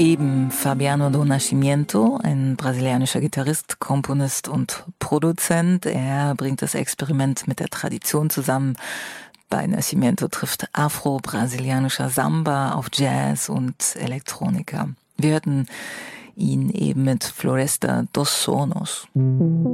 Eben Fabiano do Nascimento, ein brasilianischer Gitarrist, Komponist und Produzent. Er bringt das Experiment mit der Tradition zusammen. Bei Nascimento trifft afro-brasilianischer Samba auf Jazz und Elektronika. Wir hörten ihn eben mit Floresta dos Sonos.